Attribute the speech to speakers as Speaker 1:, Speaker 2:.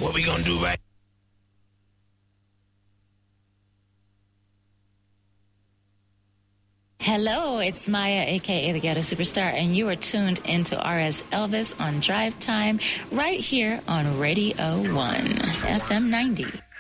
Speaker 1: What we gonna do right?
Speaker 2: Hello, it's Maya, a.k.a. the Ghetto Superstar, and you are tuned into RS Elvis on Drive Time right here on Radio 1, FM 90.